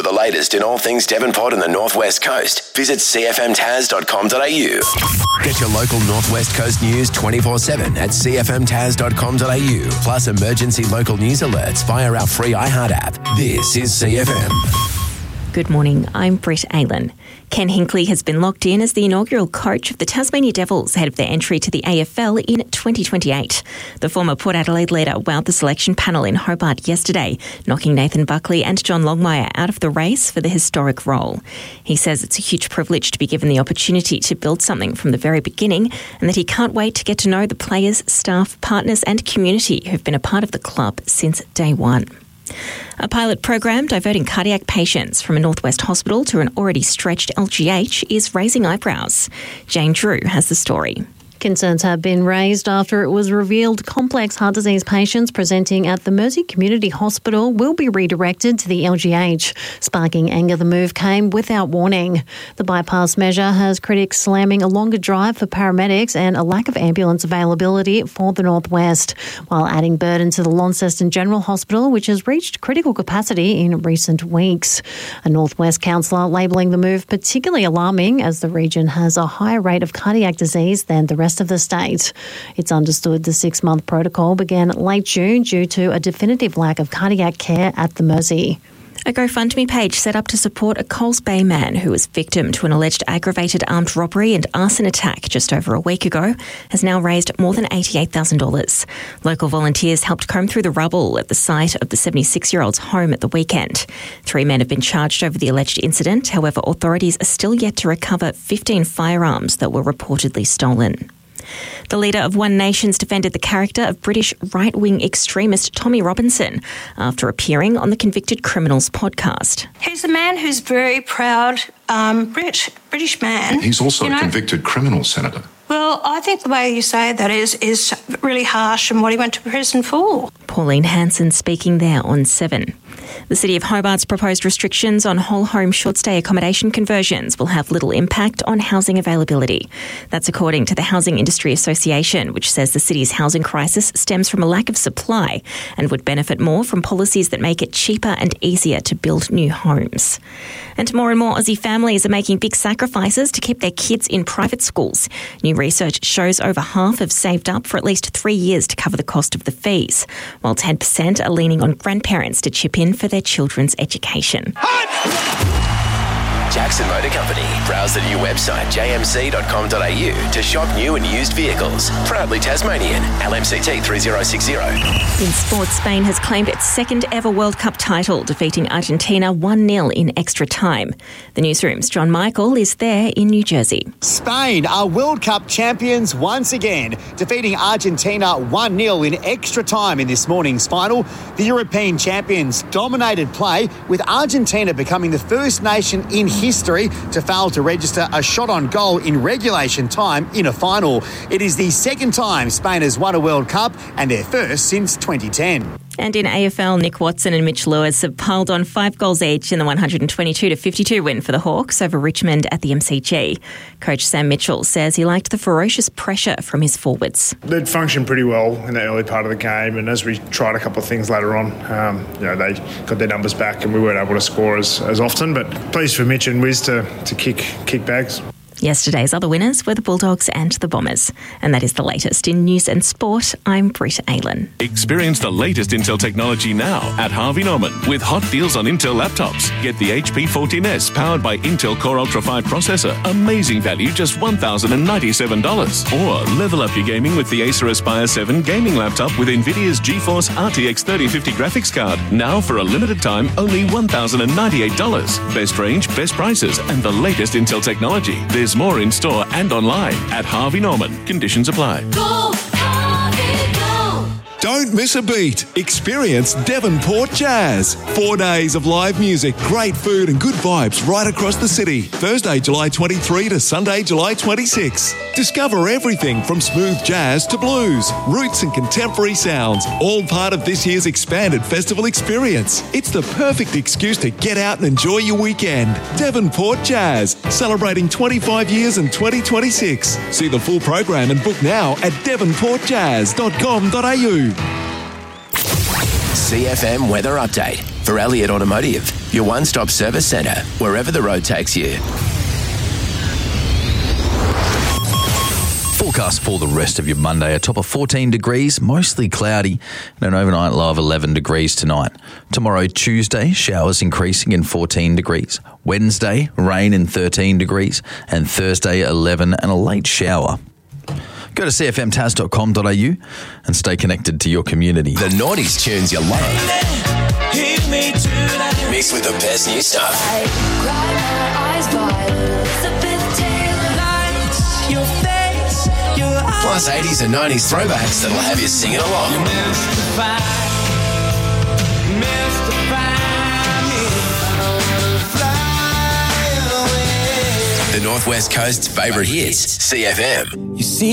the latest in all things Devonport and the North West Coast, visit cfmtaz.com.au. Get your local North West Coast news 24/7 at cfmtaz.com.au. Plus emergency local news alerts via our free iHeart app. This is CFM. Good morning, I'm Britt Aylan. Ken Hinkley has been locked in as the inaugural coach of the Tasmania Devils ahead of their entry to the AFL in 2028. The former Port Adelaide leader wowed the selection panel in Hobart yesterday, knocking Nathan Buckley and John Longmire out of the race for the historic role. He says it's a huge privilege to be given the opportunity to build something from the very beginning and that he can't wait to get to know the players, staff, partners and community who've been a part of the club since day one. A pilot program diverting cardiac patients from a Northwest hospital to an already stretched LGH is raising eyebrows. Jane Drew has the story. Concerns have been raised after it was revealed complex heart disease patients presenting at the Mersey Community Hospital will be redirected to the LGH. Sparking anger, the move came without warning. The bypass measure has critics slamming a longer drive for paramedics and a lack of ambulance availability for the Northwest, while adding burden to the Launceston General Hospital, which has reached critical capacity in recent weeks. A Northwest councillor labelling the move particularly alarming as the region has a higher rate of cardiac disease than the rest of the state. It's understood the 6-month protocol began late June due to a definitive lack of cardiac care at the Mersey. A GoFundMe page set up to support a Coles Bay man who was victim to an alleged aggravated armed robbery and arson attack just over a week ago has now raised more than $88,000. Local volunteers helped comb through the rubble at the site of the 76-year-old's home at the weekend. 3 men have been charged over the alleged incident. However, authorities are still yet to recover 15 firearms that were reportedly stolen. The leader of One Nation's defended the character of British right-wing extremist Tommy Robinson after appearing on the Convicted Criminals podcast. He's a man who's very proud, British man. He's also a convicted criminal, Senator. Well, I think the way you say that is really harsh and what he went to prison for. Pauline Hanson speaking there on 7. The City of Hobart's proposed restrictions on whole home short stay accommodation conversions will have little impact on housing availability. That's according to the Housing Industry Association, which says the city's housing crisis stems from a lack of supply and would benefit more from policies that make it cheaper and easier to build new homes. And more Aussie families are making big sacrifices to keep their kids in private schools. New research shows over half have saved up for at least 3 years to cover the cost of the fees, while 10% are leaning on grandparents to chip in for their children's education. Jackson Motor Company. Browse the new website jmc.com.au to shop new and used vehicles. Proudly Tasmanian. LMCT 3060. In sports, Spain has claimed its second ever World Cup title, defeating Argentina 1-0 in extra time. The newsroom's John Michael is there in New Jersey. Spain are World Cup champions once again, defeating Argentina 1-0 in extra time in this morning's final. The European champions dominated play, with Argentina becoming the first nation in history to fail to register a shot on goal in regulation time in a final. It is the second time Spain has won a World Cup and their first since 2010. And in AFL, Nick Watson and Mitch Lewis have piled on 5 goals each in the 122-52 win for the Hawks over Richmond at the MCG. Coach Sam Mitchell says he liked the ferocious pressure from his forwards. They'd functioned pretty well in the early part of the game, and as we tried a couple of things later on, they got their numbers back and we weren't able to score as often, but pleased for Mitch and Wiz to kick bags. Yesterday's other winners were the Bulldogs and the Bombers. And that is the latest in news and sport. I'm Britt Aylan. Experience the latest Intel technology now at Harvey Norman with hot deals on Intel laptops. Get the HP 14S powered by Intel Core Ultra 5 processor. Amazing value, just $1,097. Or level up your gaming with the Acer Aspire 7 gaming laptop with NVIDIA's GeForce RTX 3050 graphics card. Now for a limited time, only $1,098. Best range, best prices, and the latest Intel technology. There's more in store and online at Harvey Norman. Conditions apply. Go, Harvey, go. Don't miss a beat. Experience Devonport Jazz. 4 days of live music, great food and good vibes right across the city. Thursday, July 23 to Sunday, July 26. Discover everything from smooth jazz to blues, roots and contemporary sounds, all part of this year's expanded festival experience. It's the perfect excuse to get out and enjoy your weekend. Devonport Jazz, celebrating 25 years in 2026. See the full program and book now at devonportjazz.com.au. CFM Weather Update. For Elliott Automotive, your one-stop service centre, wherever the road takes you. Forecast for the rest of your Monday, a top of 14 degrees, mostly cloudy, and an overnight low of 11 degrees tonight. Tomorrow, Tuesday, showers increasing in 14 degrees. Wednesday, rain in 13 degrees, and Thursday, 11 and a late shower. Go to cfmtaz.com.au and stay connected to your community. The noughties tunes you love, mixed with the best new stuff. Plus 80s and 90s throwbacks that'll have you singing along. The Northwest Coast's favourite hits, CFM. You see